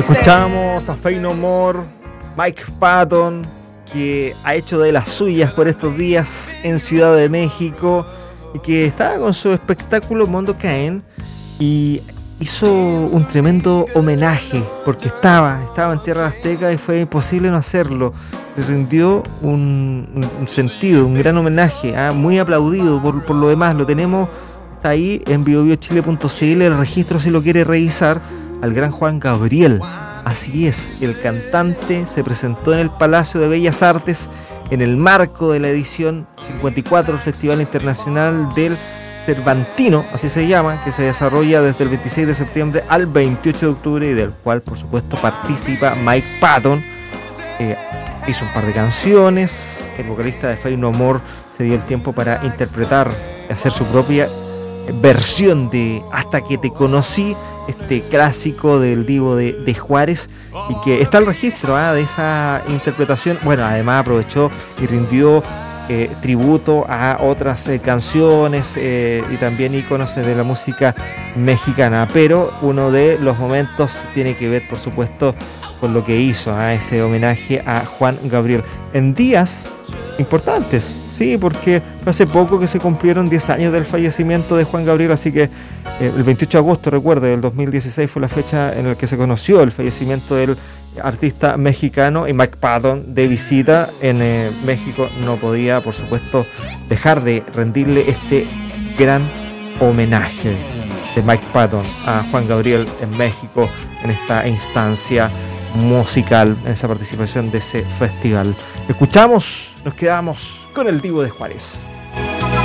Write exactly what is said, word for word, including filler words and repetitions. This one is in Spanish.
Escuchamos a Faith No More, Mike Patton, que ha hecho de las suyas por estos días en Ciudad de México y que estaba con su espectáculo Mondo Caen y hizo un tremendo homenaje porque estaba, estaba en Tierra Azteca y fue imposible no hacerlo. Le rindió un, un sentido, un gran homenaje, ¿eh? Muy aplaudido por, por lo demás. Lo tenemos, está ahí en bio bio chile punto c l, el registro si lo quiere revisar, al gran Juan Gabriel. Así es, el cantante se presentó en el Palacio de Bellas Artes en el marco de la edición cincuenta y cuatro del Festival Internacional del Cervantino, así se llama, que se desarrolla desde el veintiséis de septiembre al veintiocho de octubre y del cual por supuesto participa Mike Patton. Eh, hizo un par de canciones, el vocalista de Faith No More se dio el tiempo para interpretar, hacer su propia versión de Hasta que te conocí, este clásico del Divo de, de Juárez, y que está el registro ¿eh? de esa interpretación. Bueno, además aprovechó y rindió eh, tributo a otras eh, canciones eh, y también íconos de la música mexicana, pero uno de los momentos tiene que ver por supuesto con lo que hizo a ¿eh? ese homenaje a Juan Gabriel en días importantes. Sí, porque fue hace poco que se cumplieron diez años del fallecimiento de Juan Gabriel, así que eh, el veintiocho de agosto, recuerde, del dos mil dieciséis fue la fecha en la que se conoció el fallecimiento del artista mexicano, y Mike Patton, de visita en eh, México, no podía, por supuesto, dejar de rendirle este gran homenaje de Mike Patton a Juan Gabriel en México, en esta instancia musical, en esa participación de ese festival. Escuchamos, nos quedamos con el Divo de Juárez.